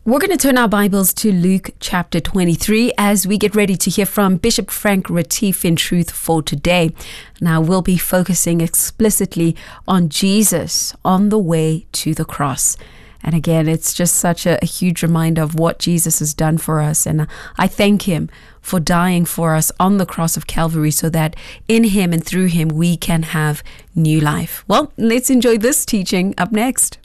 We're going to turn our Bibles to Luke chapter 23 as we get ready to hear from Bishop Frank Retief in Truth for Today. Now, we'll be focusing explicitly on Jesus on the way to the cross. And again, it's just such a huge reminder of what Jesus has done for us. And I thank him for dying for us on the cross of Calvary so that in him and through him we can have new life. Well, let's enjoy this teaching up next.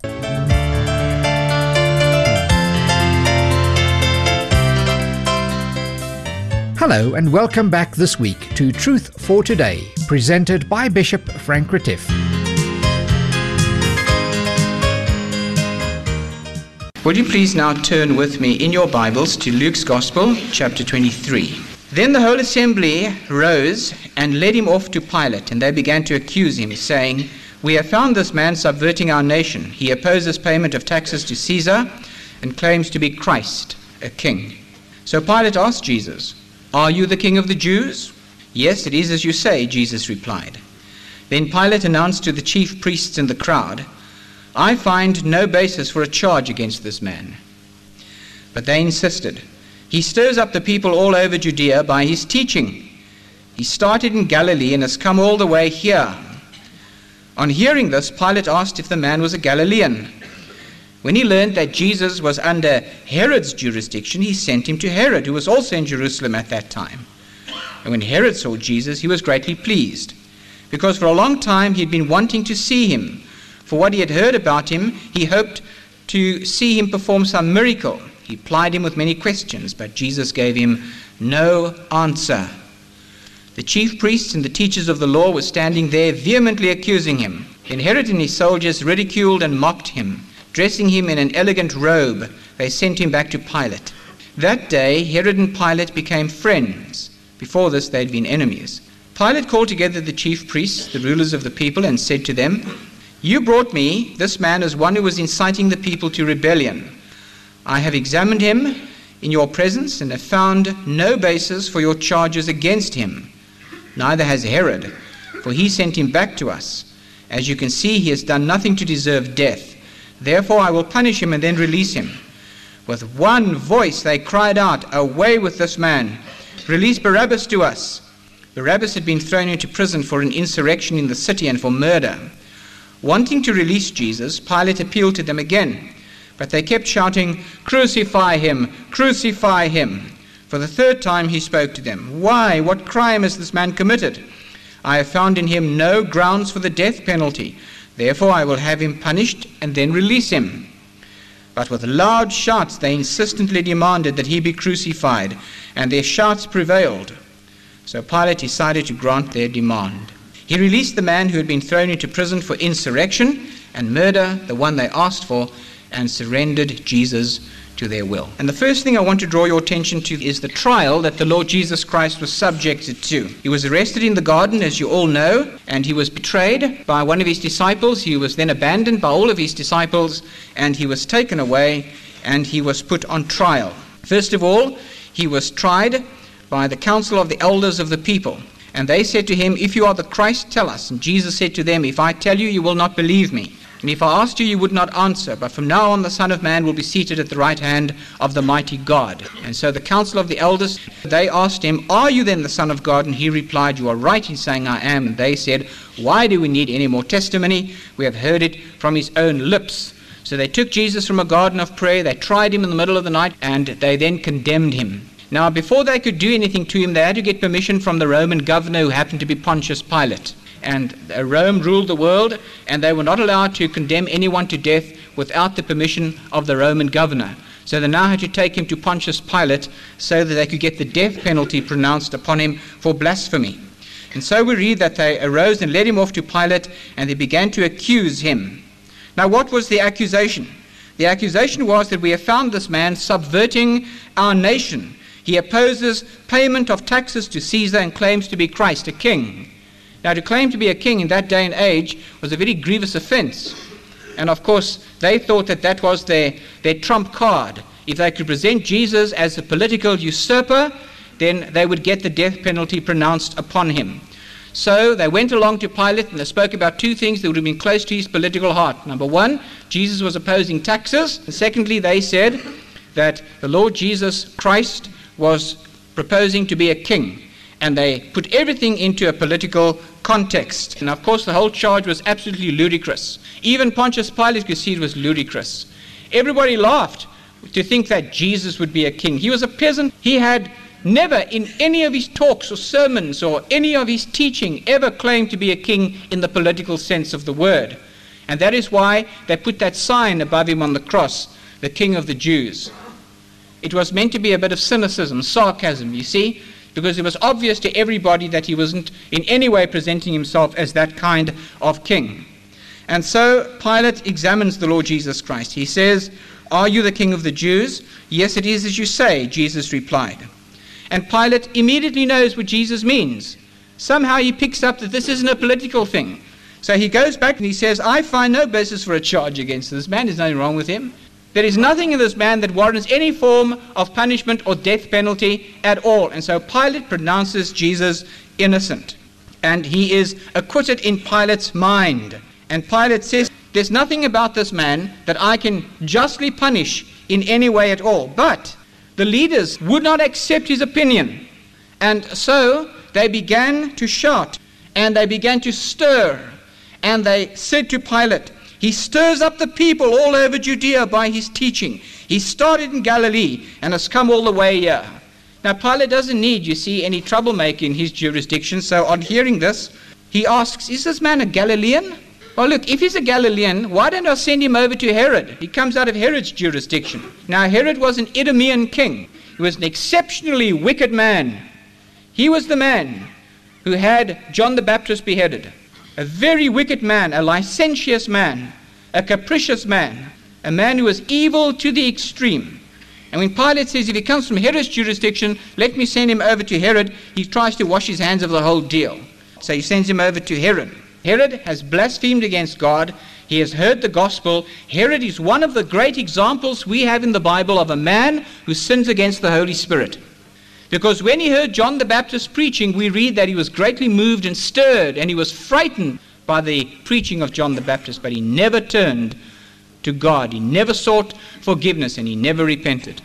Hello and welcome back this week to Truth for Today, presented by Bishop Frank Retief. Would you please now turn with me in your Bibles to Luke's Gospel, chapter 23. Then the whole assembly rose and led him off to Pilate, and they began to accuse him, saying, "We have found this man subverting our nation. He opposes payment of taxes to Caesar and claims to be Christ, a king." So Pilate asked Jesus, "Are you the king of the Jews?" "Yes, it is as you say," Jesus replied. Then Pilate announced to the chief priests and the crowd, "I find no basis for a charge against this man." But they insisted, "He stirs up the people all over Judea by his teaching. He started in Galilee and has come all the way here." On hearing this, Pilate asked if the man was a Galilean. When he learned that Jesus was under Herod's jurisdiction, he sent him to Herod, who was also in Jerusalem at that time. And when Herod saw Jesus, he was greatly pleased, because for a long time he had been wanting to see him. For what he had heard about him, he hoped to see him perform some miracle. He plied him with many questions, but Jesus gave him no answer. The chief priests and the teachers of the law were standing there vehemently accusing him. Then Herod and his soldiers ridiculed and mocked him. Dressing him in an elegant robe, they sent him back to Pilate. That day, Herod and Pilate became friends. Before this, they had been enemies. Pilate called together the chief priests, the rulers of the people, and said to them, "You brought me this man as one who was inciting the people to rebellion. I have examined him in your presence and have found no basis for your charges against him. Neither has Herod, for he sent him back to us. As you can see, he has done nothing to deserve death. Therefore I will punish him and then release him." With one voice they cried out, "Away with this man! Release Barabbas to us!" Barabbas had been thrown into prison for an insurrection in the city and for murder. Wanting to release Jesus, Pilate appealed to them again, but they kept shouting, "Crucify him! Crucify him!" For the third time he spoke to them. "Why? What crime has this man committed? I have found in him no grounds for the death penalty. Therefore I will have him punished and then release him." But with loud shouts they insistently demanded that he be crucified, and their shouts prevailed. So Pilate decided to grant their demand. He released the man who had been thrown into prison for insurrection and murder, the one they asked for, and surrendered Jesus to their will. And the first thing I want to draw your attention to is the trial that the Lord Jesus Christ was subjected to. He was arrested in the garden, as you all know, and he was betrayed by one of his disciples. He was then abandoned by all of his disciples, and he was taken away, and he was put on trial. First of all, he was tried by the council of the elders of the people. And they said to him, "If you are the Christ, tell us." And Jesus said to them, "If I tell you, you will not believe me. And if I asked you, you would not answer. But from now on, the Son of Man will be seated at the right hand of the mighty God." And so the council of the elders, they asked him, "Are you then the Son of God?" And he replied, "You are right in saying I am." And they said, "Why do we need any more testimony? We have heard it from his own lips." So they took Jesus from a garden of prayer, they tried him in the middle of the night, and they then condemned him. Now, before they could do anything to him, they had to get permission from the Roman governor, who happened to be Pontius Pilate. And Rome ruled the world, and they were not allowed to condemn anyone to death without the permission of the Roman governor. So they now had to take him to Pontius Pilate so that they could get the death penalty pronounced upon him for blasphemy. And so we read that they arose and led him off to Pilate, and they began to accuse him. Now, what was the accusation? The accusation was that we have found this man subverting our nation. He opposes payment of taxes to Caesar and claims to be Christ, a king. Now, to claim to be a king in that day and age was a very grievous offense. And of course, they thought that that was their trump card. If they could present Jesus as a political usurper, then they would get the death penalty pronounced upon him. So they went along to Pilate and they spoke about two things that would have been close to his political heart. Number one, Jesus was opposing taxes. And secondly, they said that the Lord Jesus Christ was proposing to be a king. And they put everything into a political context. And of course, the whole charge was absolutely ludicrous. Even Pontius Pilate could see it was ludicrous. Everybody laughed to think that Jesus would be a king. He was a peasant. He had never in any of his talks or sermons or any of his teaching ever claimed to be a king in the political sense of the word. And that is why they put that sign above him on the cross, the King of the Jews. It was meant to be a bit of cynicism, sarcasm, you see, because it was obvious to everybody that he wasn't in any way presenting himself as that kind of king. And so Pilate examines the Lord Jesus Christ. He says, "Are you the King of the Jews?" "Yes, it is as you say," Jesus replied. And Pilate immediately knows what Jesus means. Somehow he picks up that this isn't a political thing. So he goes back and he says, "I find no basis for a charge against this man. There's nothing wrong with him. There is nothing in this man that warrants any form of punishment or death penalty at all." And so Pilate pronounces Jesus innocent. And he is acquitted in Pilate's mind. And Pilate says, "There's nothing about this man that I can justly punish in any way at all." But the leaders would not accept his opinion. And so they began to shout and they began to stir. And they said to Pilate, "He stirs up the people all over Judea by his teaching. He started in Galilee and has come all the way here." Now Pilate doesn't need, you see, any troublemaker in his jurisdiction. So on hearing this, he asks, "Is this man a Galilean?" Well, look, if he's a Galilean, why don't I send him over to Herod? He comes out of Herod's jurisdiction. Now, Herod was an Idumean king. He was an exceptionally wicked man. He was the man who had John the Baptist beheaded. A very wicked man, a licentious man, a capricious man, a man who was evil to the extreme. And when Pilate says, if he comes from Herod's jurisdiction, let me send him over to Herod, he tries to wash his hands of the whole deal. So he sends him over to Herod. Herod has blasphemed against God. He has heard the gospel. Herod is one of the great examples we have in the Bible of a man who sins against the Holy Spirit. Because when he heard John the Baptist preaching, we read that he was greatly moved and stirred, and he was frightened by the preaching of John the Baptist, but he never turned to God. He never sought forgiveness, and he never repented.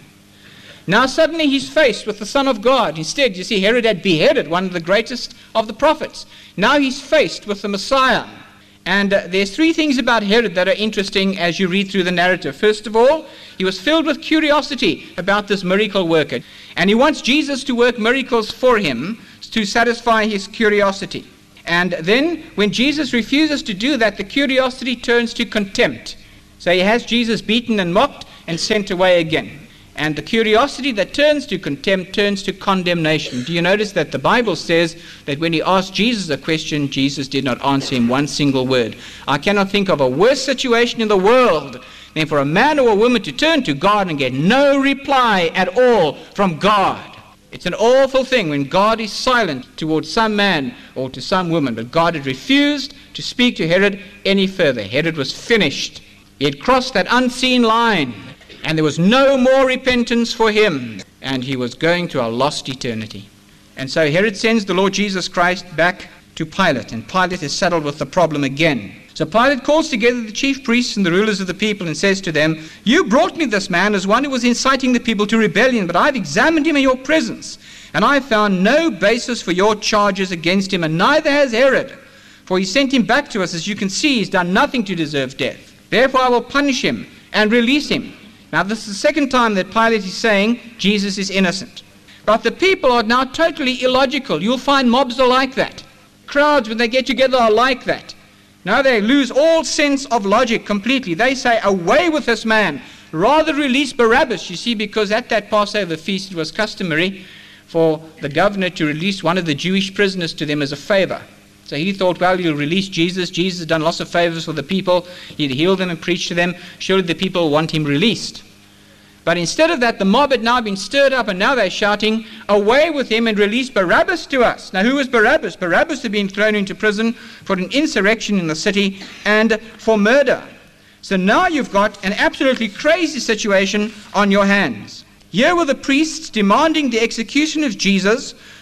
Now suddenly he's faced with the Son of God. Instead, you see, Herod had beheaded one of the greatest of the prophets. Now he's faced with the Messiah. And there's three things about Herod that are interesting as you read through the narrative. First of all, he was filled with curiosity about this miracle worker. And he wants Jesus to work miracles for him to satisfy his curiosity. And then when Jesus refuses to do that, the curiosity turns to contempt. So he has Jesus beaten and mocked and sent away again. And the curiosity that turns to contempt turns to condemnation. Do you notice that the Bible says that when he asked Jesus a question, Jesus did not answer him one single word? I cannot think of a worse situation in the world than for a man or a woman to turn to God and get no reply at all from God. It's an awful thing when God is silent towards some man or to some woman. But God had refused to speak to Herod any further. Herod was finished. He had crossed that unseen line. And there was no more repentance for him. And he was going to a lost eternity. And so Herod sends the Lord Jesus Christ back to Pilate. And Pilate is saddled with the problem again. So Pilate calls together the chief priests and the rulers of the people and says to them, "You brought me this man as one who was inciting the people to rebellion, but I've examined him in your presence. And I found no basis for your charges against him, and neither has Herod. For he sent him back to us. As you can see, he's done nothing to deserve death. Therefore I will punish him and release him." Now this is the second time that Pilate is saying Jesus is innocent. But the people are now totally illogical. You'll find mobs are like that. Crowds, when they get together, are like that. Now they lose all sense of logic completely. They say, away with this man. Rather release Barabbas, you see, because at that Passover feast it was customary for the governor to release one of the Jewish prisoners to them as a favor. So he thought, well, you'll release Jesus. Jesus has done lots of favors for the people. He'd healed them and preached to them. Surely the people want him released. But instead of that, the mob had now been stirred up, and now they're shouting, away with him and release Barabbas to us. Now, who was Barabbas? Barabbas had been thrown into prison for an insurrection in the city and for murder. So now you've got an absolutely crazy situation on your hands. Here were the priests demanding the execution of Jesus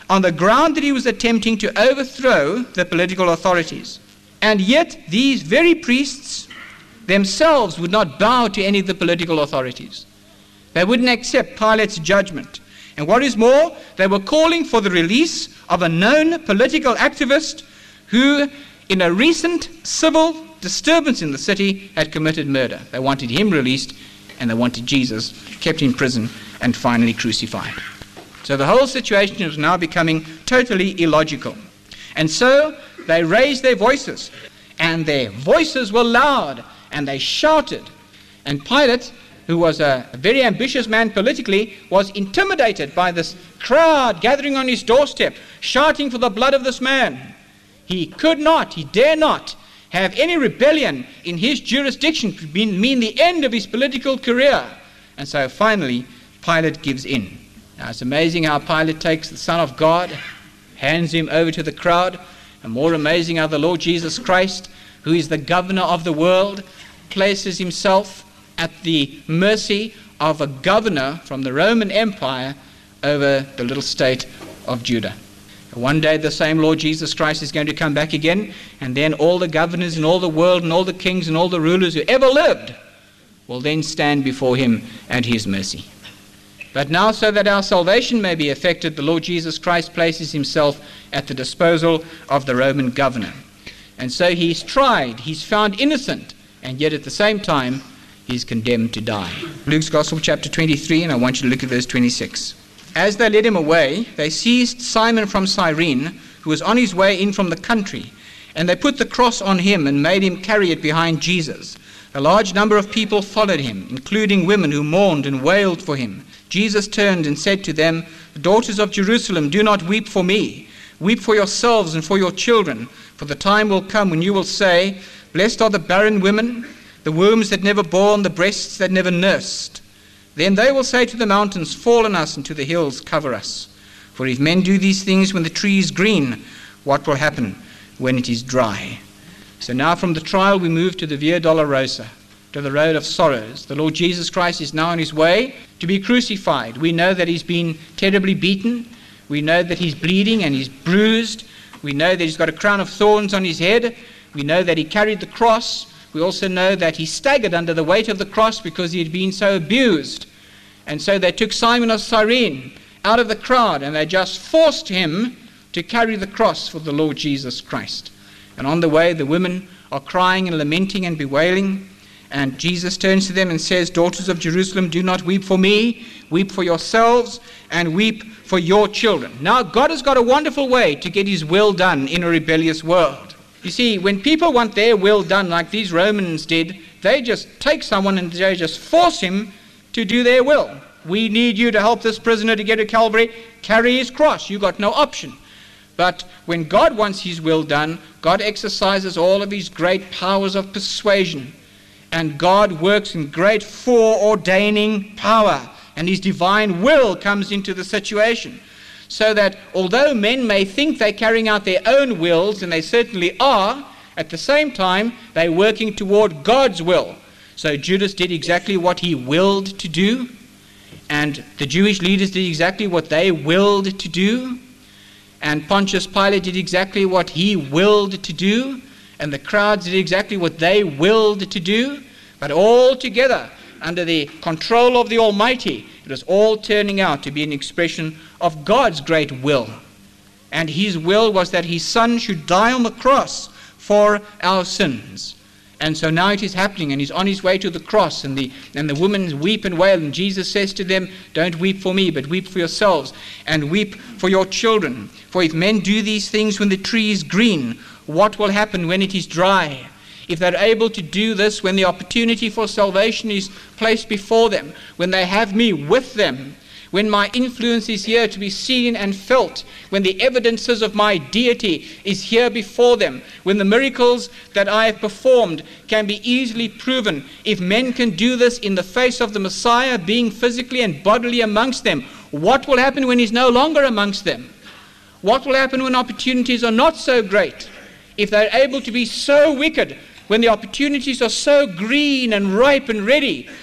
on the ground that he was attempting to overthrow the political authorities. And yet these very priests themselves would not bow to any of the political authorities. They wouldn't accept Pilate's judgment. And what is more, they were calling for the release of a known political activist who, in a recent civil disturbance in the city, had committed murder. They wanted him released, and they wanted Jesus kept in prison and finally crucified. So the whole situation was now becoming totally illogical. And so they raised their voices, and their voices were loud, and they shouted. And Pilate, who was a very ambitious man politically, was intimidated by this crowd gathering on his doorstep, shouting for the blood of this man. He could not, he dare not have any rebellion in his jurisdiction to mean the end of his political career. And so finally, Pilate gives in. Now it's amazing how Pilate takes the Son of God, hands him over to the crowd, and more amazing how the Lord Jesus Christ, who is the governor of the world, places himself at the mercy of a governor from the Roman Empire over the little state of Judah. One day the same Lord Jesus Christ is going to come back again, and then all the governors in all the world and all the kings and all the rulers who ever lived will then stand before him at his mercy. But now, so that our salvation may be effected, the Lord Jesus Christ places himself at the disposal of the Roman governor. And so he's tried, he's found innocent, and yet at the same time he's condemned to die. Luke's Gospel chapter 23, and I want you to look at verse 26. As they led him away, they seized Simon from Cyrene, who was on his way in from the country, and they put the cross on him and made him carry it behind Jesus. A large number of people followed him, including women who mourned and wailed for him. Jesus turned and said to them, "Daughters of Jerusalem, do not weep for me. Weep for yourselves and for your children, for the time will come when you will say, 'Blessed are the barren women, the wombs that never bore, and the breasts that never nursed.' Then they will say to the mountains, 'Fall on us,' and to the hills, 'Cover us.' For if men do these things when the tree is green, what will happen when it is dry?" So now from the trial we move to the Via Dolorosa, to the road of sorrows. The Lord Jesus Christ is now on his way to be crucified. We know that he's been terribly beaten. We know that he's bleeding and he's bruised. We know that he's got a crown of thorns on his head. We know that he carried the cross. We also know that he staggered under the weight of the cross because he had been so abused. And so they took Simon of Cyrene out of the crowd, and they just forced him to carry the cross for the Lord Jesus Christ. And on the way, the women are crying and lamenting and bewailing. And Jesus turns to them and says, "Daughters of Jerusalem, do not weep for me. Weep for yourselves and weep for your children." Now, God has got a wonderful way to get his will done in a rebellious world. You see, when people want their will done like these Romans did, they just take someone and they just force him to do their will. "We need you to help this prisoner to get to Calvary. Carry his cross. You've got no option." But when God wants his will done, God exercises all of his great powers of persuasion. And God works in great foreordaining power. And his divine will comes into the situation. So that although men may think they're carrying out their own wills, and they certainly are, at the same time, they're working toward God's will. So Judas did exactly what he willed to do. And the Jewish leaders did exactly what they willed to do. And Pontius Pilate did exactly what he willed to do. And the crowds did exactly what they willed to do. But all together, under the control of the Almighty, it was all turning out to be an expression of God's great will. And his will was that his Son should die on the cross for our sins. And so now it is happening, and he's on his way to the cross, and the women weep and wail, and Jesus says to them, "Don't weep for me, but weep for yourselves, and weep for your children. For if men do these things when the tree is green, what will happen when it is dry?" If they're able to do this when the opportunity for salvation is placed before them, when they have me with them, when my influence is here to be seen and felt, when the evidences of my deity is here before them, when the miracles that I have performed can be easily proven, if men can do this in the face of the Messiah being physically and bodily amongst them, what will happen when he's no longer amongst them? What will happen when opportunities are not so great? If they're able to be so wicked, when the opportunities are so green and ripe and ready,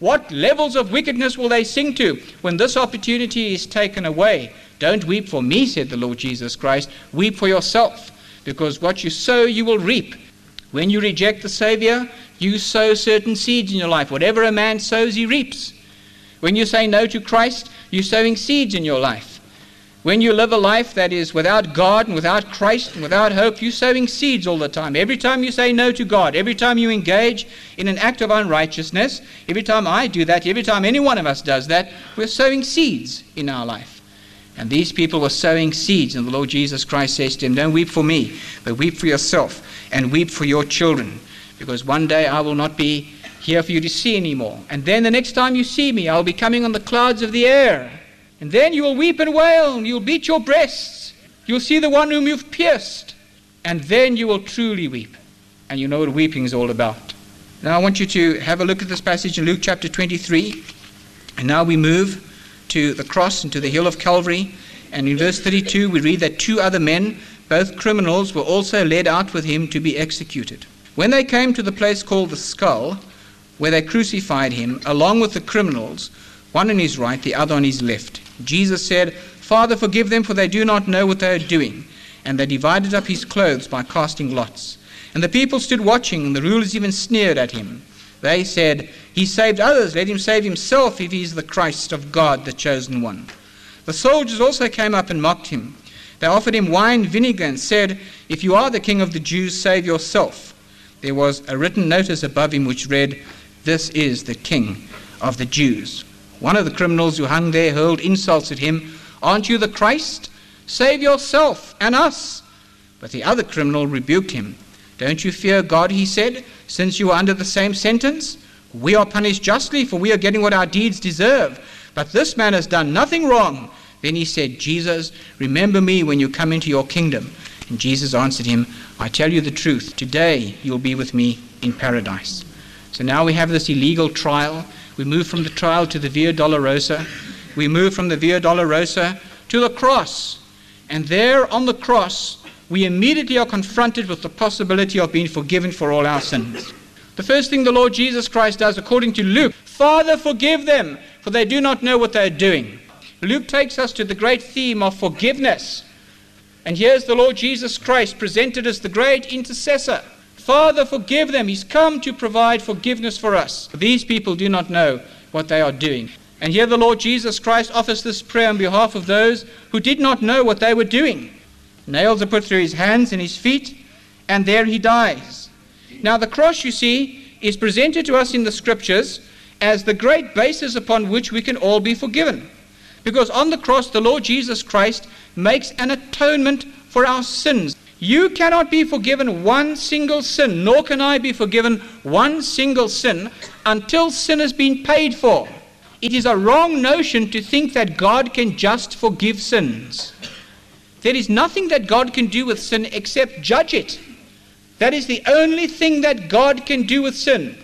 What levels of wickedness will they sink to when this opportunity is taken away? Don't weep for me, said the Lord Jesus Christ. Weep for yourself, because what you sow, you will reap. When you reject the Savior, you sow certain seeds in your life. Whatever a man sows, he reaps. When you say no to Christ, you're sowing seeds in your life. When you live a life that is without God and without Christ and without hope, you're sowing seeds all the time. Every time you say no to God, every time you engage in an act of unrighteousness, every time I do that, every time any one of us does that, we're sowing seeds in our life. And these people were sowing seeds, and the Lord Jesus Christ says to them, don't weep for me, but weep for yourself and weep for your children, because one day I will not be here for you to see anymore. And then the next time you see me, I'll be coming on the clouds of the air. And then you will weep and wail, and you'll beat your breasts. You'll see the one whom you've pierced. And then you will truly weep. And you know what weeping is all about. Now I want you to have a look at this passage in Luke chapter 23. And now we move to the cross and to the hill of Calvary. And in verse 32 we read that 2 other men, both criminals, were also led out with him to be executed. When they came to the place called the Skull, where they crucified him, along with the criminals, one on his right, the other on his left, Jesus said, Father, forgive them, for they do not know what they are doing. And they divided up his clothes by casting lots. And the people stood watching, and the rulers even sneered at him. They said, He saved others, let him save himself if he is the Christ of God, the chosen one. The soldiers also came up and mocked him. They offered him wine vinegar and said, If you are the king of the Jews, save yourself. There was a written notice above him which read, This is the King of the Jews. One of the criminals who hung there hurled insults at him. Aren't you the Christ? Save yourself and us. But the other criminal rebuked him. Don't you fear God, he said, since you are under the same sentence? We are punished justly, for we are getting what our deeds deserve. But this man has done nothing wrong. Then he said, Jesus, remember me when you come into your kingdom. And Jesus answered him, I tell you the truth, today you'll be with me in paradise. So now we have this illegal trial. We move from the trial to the Via Dolorosa. We move from the Via Dolorosa to the cross. And there on the cross, we immediately are confronted with the possibility of being forgiven for all our sins. The first thing the Lord Jesus Christ does, according to Luke, Father, forgive them, for they do not know what they are doing. Luke takes us to the great theme of forgiveness. And here's the Lord Jesus Christ presented as the great intercessor. Father, forgive them. He's come to provide forgiveness for us. These people do not know what they are doing. And here the Lord Jesus Christ offers this prayer on behalf of those who did not know what they were doing. Nails are put through his hands and his feet, and there he dies. Now the cross, you see, is presented to us in the scriptures as the great basis upon which we can all be forgiven. Because on the cross, the Lord Jesus Christ makes an atonement for our sins. You cannot be forgiven one single sin, nor can I be forgiven one single sin until sin has been paid for. It is a wrong notion to think that God can just forgive sins. There is nothing that God can do with sin except judge it. That is the only thing that God can do with sin.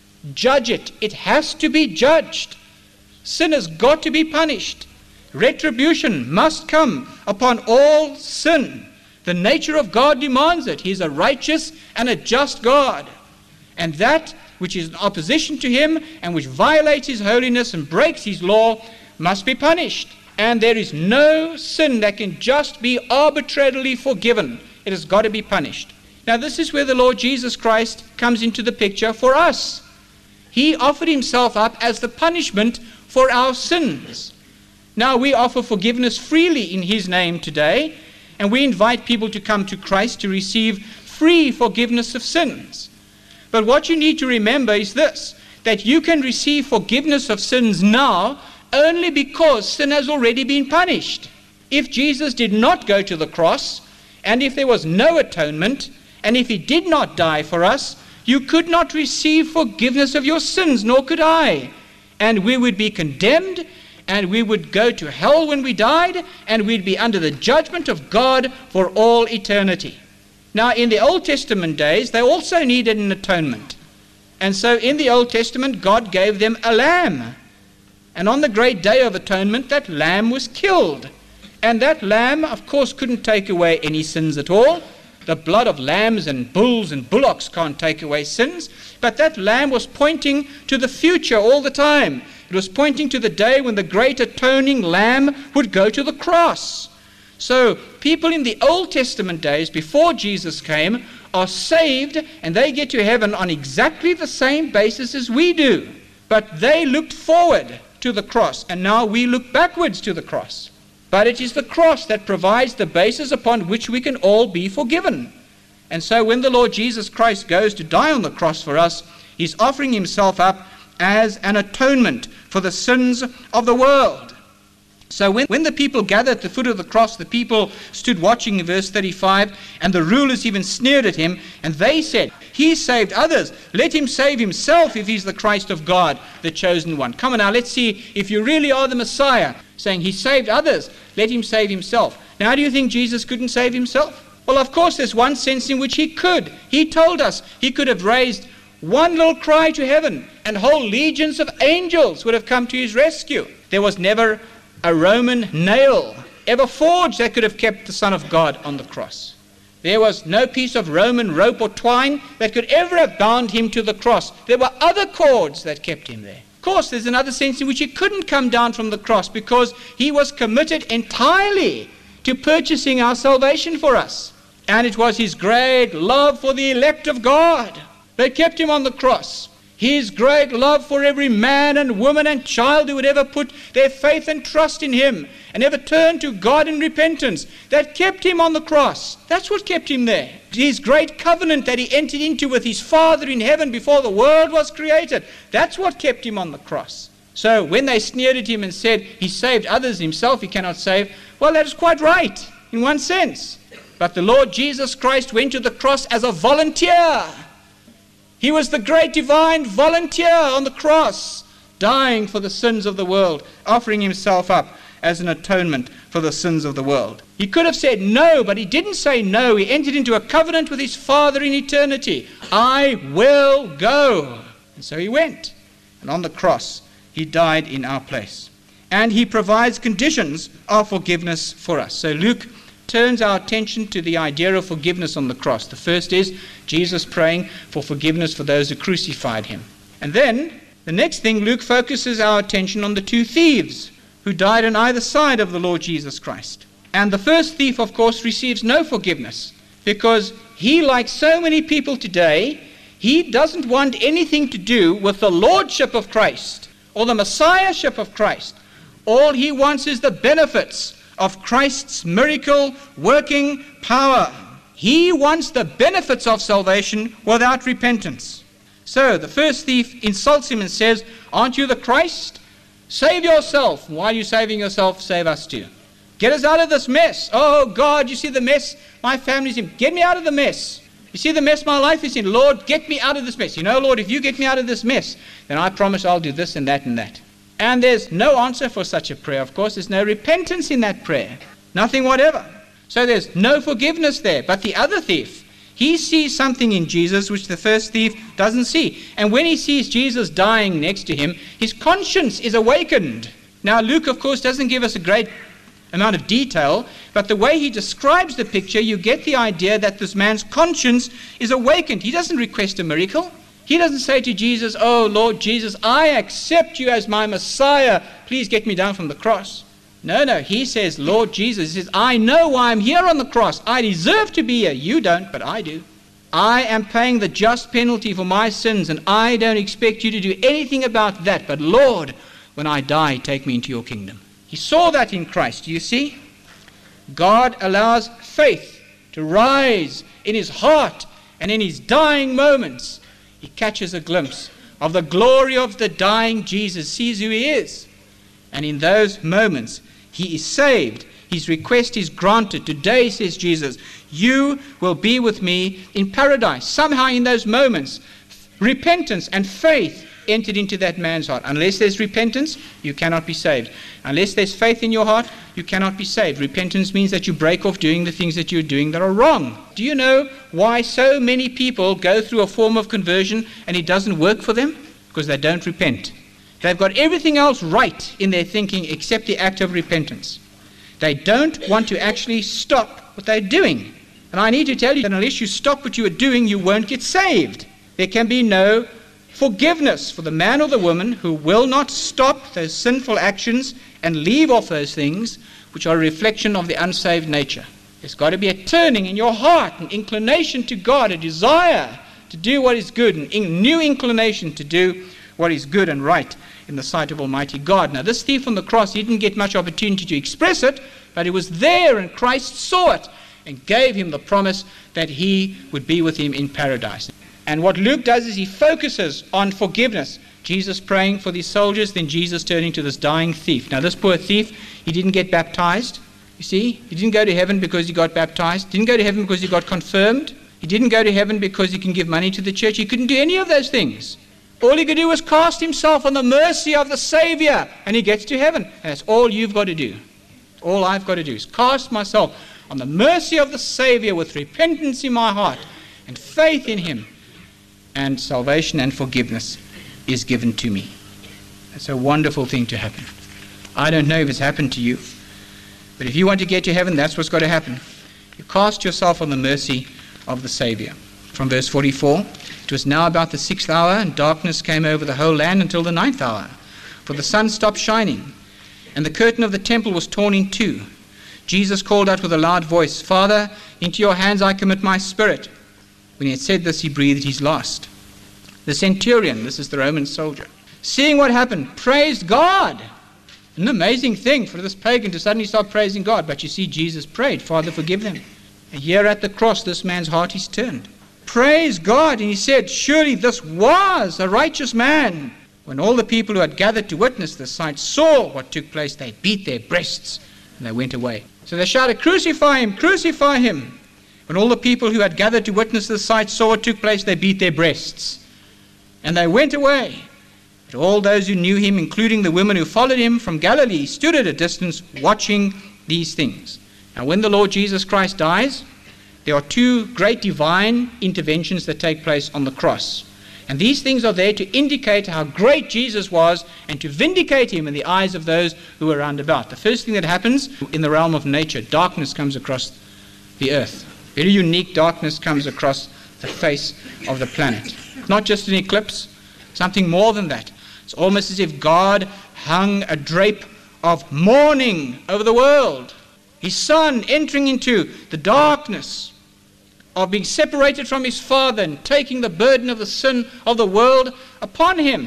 Judge it. It has to be judged. Sin has got to be punished. Retribution must come upon all sin. The nature of God demands it. He is a righteous and a just God. And that which is in opposition to him and which violates his holiness and breaks his law must be punished. And there is no sin that can just be arbitrarily forgiven. It has got to be punished. Now this is where the Lord Jesus Christ comes into the picture for us. He offered himself up as the punishment for our sins. Now we offer forgiveness freely in his name today, and we invite people to come to Christ to receive free forgiveness of sins. But what you need to remember is this, that you can receive forgiveness of sins now only because sin has already been punished. If Jesus did not go to the cross, and if there was no atonement, and if he did not die for us, you could not receive forgiveness of your sins, nor could I. And we would be condemned, and we would go to hell when we died, and we'd be under the judgment of God for all eternity. Now, in the Old Testament days, they also needed an atonement. And so in the Old Testament, God gave them a lamb. And on the great day of atonement, that lamb was killed. And that lamb, of course, couldn't take away any sins at all. The blood of lambs and bulls and bullocks can't take away sins. But that lamb was pointing to the future all the time. It was pointing to the day when the great atoning lamb would go to the cross. So people in the Old Testament days, before Jesus came, are saved and they get to heaven on exactly the same basis as we do. But they looked forward to the cross, and now we look backwards to the cross. But it is the cross that provides the basis upon which we can all be forgiven. And so when the Lord Jesus Christ goes to die on the cross for us, he's offering himself up as an atonement for the sins of the world. So when the people gathered at the foot of the cross, the people stood watching in verse 35, and the rulers even sneered at him, and they said, he saved others. Let him save himself if he's the Christ of God, the chosen one. Come on now, let's see if you really are the Messiah. Saying he saved others, let him save himself. Now, do you think Jesus couldn't save himself? Well, of course, there's one sense in which he could. He told us he could have raised one little cry to heaven, and whole legions of angels would have come to his rescue. There was never a Roman nail ever forged that could have kept the Son of God on the cross. There was no piece of Roman rope or twine that could ever have bound him to the cross. There were other cords that kept him there. Of course, there's another sense in which he couldn't come down from the cross because he was committed entirely to purchasing our salvation for us. And it was his great love for the elect of God that kept him on the cross. His great love for every man and woman and child who would ever put their faith and trust in him and ever turn to God in repentance, that kept him on the cross. That's what kept him there. His great covenant that he entered into with his Father in heaven before the world was created, that's what kept him on the cross. So when they sneered at him and said he saved others, himself he cannot save, well, that is quite right in one sense. But the Lord Jesus Christ went to the cross as a volunteer. He was the great divine volunteer on the cross, dying for the sins of the world, offering himself up as an atonement for the sins of the world. He could have said no, but he didn't say no. He entered into a covenant with his Father in eternity. I will go. And so he went. And on the cross, he died in our place. And he provides conditions of forgiveness for us. So Luke turns our attention to the idea of forgiveness on the cross. The first is Jesus praying for forgiveness for those who crucified him. And then, the next thing, Luke focuses our attention on the two thieves who died on either side of the Lord Jesus Christ. And the first thief, of course, receives no forgiveness because he, like so many people today, he doesn't want anything to do with the lordship of Christ or the messiahship of Christ. All he wants is the benefits of Christ's miracle working power. He wants the benefits of salvation without repentance. So the first thief insults him and says, aren't you the Christ? Save yourself. While you're saving yourself, save us too. Get us out of this mess. Oh God, you see the mess my family's in. Get me out of the mess. You see the mess my life is in. Lord, get me out of this mess. You know, Lord, if you get me out of this mess, then I promise I'll do this and that and that. And there's no answer for such a prayer, of course. There's no repentance in that prayer. Nothing whatever. So there's no forgiveness there. But the other thief, he sees something in Jesus which the first thief doesn't see. And when he sees Jesus dying next to him, his conscience is awakened. Now, Luke, of course, doesn't give us a great amount of detail, but the way he describes the picture, you get the idea that this man's conscience is awakened. He doesn't request a miracle. He doesn't say to Jesus, oh, Lord Jesus, I accept you as my Messiah. Please get me down from the cross. No, he says, Lord Jesus, he says, I know why I'm here on the cross. I deserve to be here. You don't, but I do. I am paying the just penalty for my sins, and I don't expect you to do anything about that. But Lord, when I die, take me into your kingdom. He saw that in Christ, do you see? God allows faith to rise in his heart, and in his dying moments, he catches a glimpse of the glory of the dying Jesus, sees who he is. And in those moments, he is saved. His request is granted. Today, says Jesus, you will be with me in paradise. Somehow in those moments, repentance and faith entered into that man's heart. Unless there's repentance, you cannot be saved. Unless there's faith in your heart, you cannot be saved. Repentance means that you break off doing the things that you're doing that are wrong. Do you know why so many people go through a form of conversion and it doesn't work for them? Because they don't repent. They've got everything else right in their thinking except the act of repentance. They don't want to actually stop what they're doing. And I need to tell you that unless you stop what you are doing, you won't get saved. There can be no forgiveness for the man or the woman who will not stop those sinful actions and leave off those things which are a reflection of the unsaved nature. There's got to be a turning in your heart, an inclination to God, a desire to do what is good, a new inclination to do what is good and right in the sight of Almighty God. Now, this thief on the cross, he didn't get much opportunity to express it, but it was there, and Christ saw it and gave him the promise that he would be with him in paradise. And what Luke does is he focuses on forgiveness. Jesus praying for these soldiers, then Jesus turning to this dying thief. Now, this poor thief, he didn't get baptized. You see, he didn't go to heaven because he got baptized. Didn't go to heaven because he got confirmed. He didn't go to heaven because he can give money to the church. He couldn't do any of those things. All he could do was cast himself on the mercy of the Savior, and he gets to heaven. And that's all you've got to do. All I've got to do is cast myself on the mercy of the Savior with repentance in my heart and faith in him, and salvation and forgiveness is given to me. It's a wonderful thing to happen. I don't know if it's happened to you, but if you want to get to heaven, that's what's got to happen. You cast yourself on the mercy of the Savior. From verse 44, it was now about the 6th hour, and darkness came over the whole land until the 9th hour. For the sun stopped shining, and the curtain of the temple was torn in two. Jesus called out with a loud voice, "Father, into your hands I commit my spirit." When he had said this, he breathed his last. The centurion, this is the Roman soldier, seeing what happened, praised God. An amazing thing for this pagan to suddenly start praising God. But you see, Jesus prayed, "Father, forgive them." And here at the cross, this man's heart is turned. Praise God. And he said, "Surely this was a righteous man." When all the people who had gathered to witness the sight saw what took place, they beat their breasts and they went away. So they shouted, "Crucify him, crucify him." When all the people who had gathered to witness the sight saw what took place, they beat their breasts and they went away. But all those who knew him, including the women who followed him from Galilee, stood at a distance watching these things. Now, when the Lord Jesus Christ dies, there are two great divine interventions that take place on the cross. And these things are there to indicate how great Jesus was and to vindicate him in the eyes of those who were round about. The first thing that happens in the realm of nature, darkness comes across the earth. Very unique darkness comes across the face of the planet. Not just an eclipse, something more than that. It's almost as if God hung a drape of mourning over the world. His Son entering into the darkness of being separated from his Father and taking the burden of the sin of the world upon him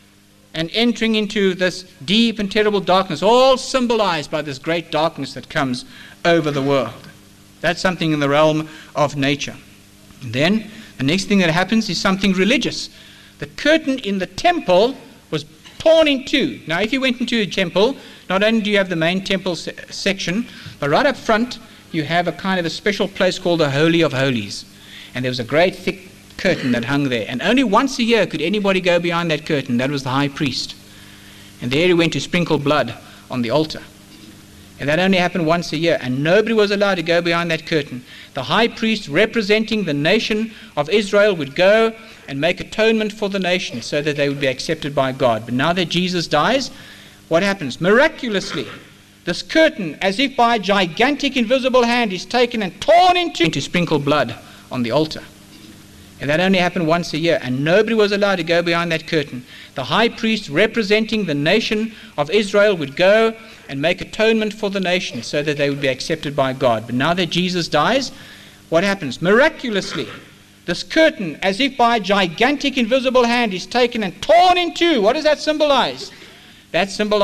and entering into this deep and terrible darkness, all symbolized by this great darkness that comes over the world. That's something in the realm of nature. And then the next thing that happens is something religious. The curtain in the temple was torn in two. Now, if you went into a temple, not only do you have the main temple section, but right up front you have a kind of a special place called the Holy of Holies. And there was a great thick curtain that hung there. And only once a year could anybody go behind that curtain. That was the high priest. And there he went to sprinkle blood on the altar. And that only happened once a year. And nobody was allowed to go behind that curtain. The high priest representing the nation of Israel would go and make atonement for the nation so that they would be accepted by God. But now that Jesus dies, what happens? Miraculously, this curtain, as if by a gigantic invisible hand, is taken and torn into to sprinkle blood on the altar. And that only happened once a year. And nobody was allowed to go behind that curtain. The high priest representing the nation of Israel would go and make atonement for the nation so that they would be accepted by God. But now that Jesus dies, what happens? Miraculously, this curtain, as if by a gigantic invisible hand, is taken and torn in two. What does that symbolize? That symbolizes